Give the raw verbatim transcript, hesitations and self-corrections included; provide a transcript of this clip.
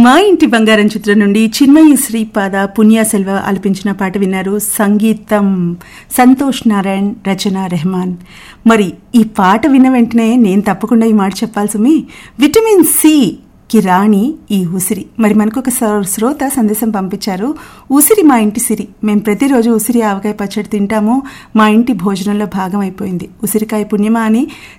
మా ఇంటి బంగారం చిత్రం నుండి చిన్మయి శ్రీపాద పుణ్యసెల్వ ఆలపించిన పాట విన్నారు. సంగీతం సంతోష్ నారాయణ్, రచన రెహమాన్. మరి ఈ పాట విన్న వెంటనే నేను తప్పకుండా ఈ మాట చెప్పాల్సి, విటమిన్ సి కి రాణి ఈ ఉసిరి. మరి మనకు ఒక శ్రోత సందేశం పంపించారు, ఉసిరి మా ఇంటి సిరి, మేము ప్రతిరోజు ఉసిరి ఆవకాయ పచ్చడి తింటాము, మా ఇంటి భోజనంలో భాగం అయిపోయింది. ఉసిరికాయ పుణ్యమా అని